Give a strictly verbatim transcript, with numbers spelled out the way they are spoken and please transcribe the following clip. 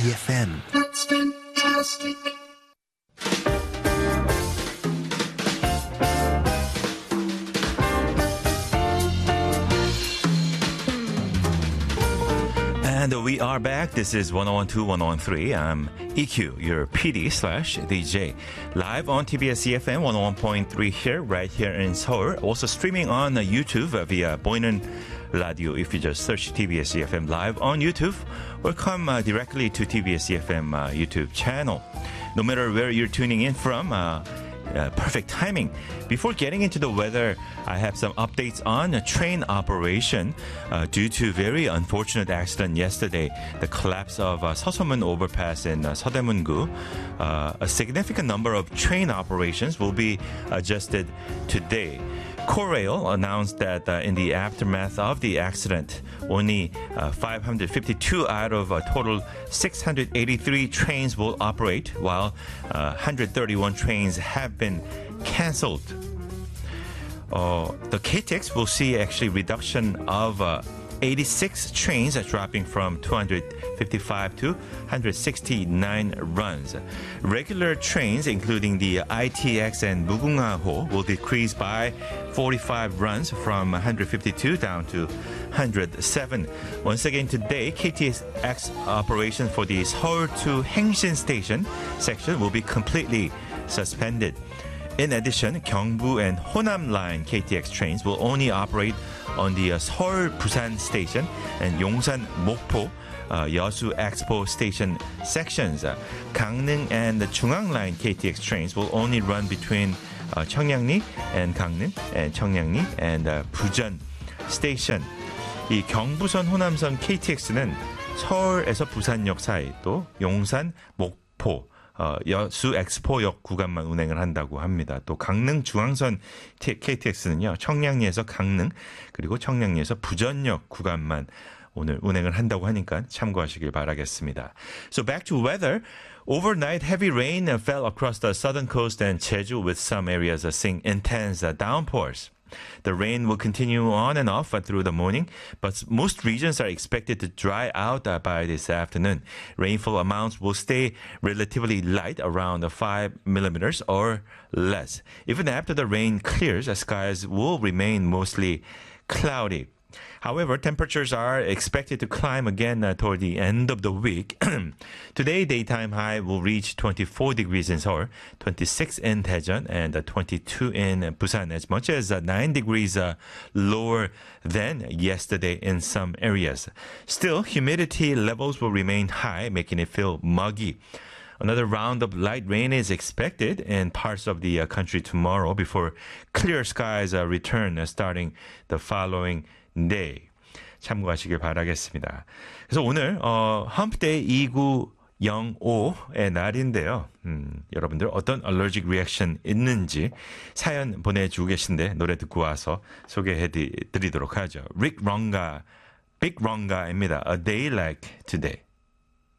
F M. That's fantastic. And we are back. This is one oh one two, one oh one three. I'm E Q, your P D slash D J. Live on T B S E F M one oh one point three here, right here in Seoul. Also streaming on YouTube via Boynen Radio. If you just search T B S E F M live on YouTube, or come uh, directly to T B S E F M uh, YouTube channel. No matter where you're tuning in from, uh, Uh, perfect timing. Before getting into the weather, I have some updates on a train operation uh, due to very unfortunate accident yesterday, the collapse of uh, Seosomun overpass in uh, Seodaemun-gu. Uh, a significant number of train operations will be adjusted today. Korail announced that uh, in the aftermath of the accident, only uh, five hundred fifty-two out of a total six hundred eighty-three trains will operate, while uh, one hundred thirty-one trains have been canceled. Uh, the K T X will see actually reduction of uh, eighty-six trains, uh, dropping from two hundred fifty-five to one hundred sixty-nine runs. Regular trains, including the I T X and Mugunga-ho, will decrease by forty-five runs from one hundred fifty-two down to one hundred seven. Once again today, K T X operation for the Seoul to Hangshin Station section will be completely suspended. In addition, Gyeongbu and Honam line K T X trains will only operate on the uh, Seoul Busan Station and Yongsan Mokpo uh, Yeosu Expo Station sections. Uh, Gangneung and the Chungang line K T X trains will only run between uh, Cheongnyangni and Gangneung and Cheongnyangni and uh, Bujeon Station. 이 경부선 호남선 K T X는 서울에서 부산역 사이 또 용산 목포 어, 여수 엑스포역 구간만 운행을 한다고 합니다. 또 강릉 중앙선 K T X는요. 청량리에서 강릉 그리고 청량리에서 부전역 구간만 오늘 운행을 한다고 하니까 참고하시길 바라겠습니다. So back to weather. Overnight, heavy rain fell across the southern coast and Jeju with some areas seeing intense downpours. The rain will continue on and off through the morning, but most regions are expected to dry out by this afternoon. Rainfall amounts will stay relatively light, around five millimeters or less. Even after the rain clears, the skies will remain mostly cloudy. However, temperatures are expected to climb again uh, toward the end of the week. Today, daytime high will reach twenty-four degrees in Seoul, twenty-six in Daejeon, and uh, twenty-two in Busan, as much as uh, nine degrees uh, lower than yesterday in some areas. Still, humidity levels will remain high, making it feel muggy. Another round of light rain is expected in parts of the uh, country tomorrow before clear skies uh, return uh, starting the following day. 참고하시길 바라겠습니다. 그래서 오늘 어, 험프데이 이구영오의 날인데요. 음, 여러분들 어떤 allergic reaction 있는지 사연 보내주고 계신데 노래 듣고 와서 소개해드리도록 하죠. 릭 런가, 빅 런가입니다. A Day Like Today.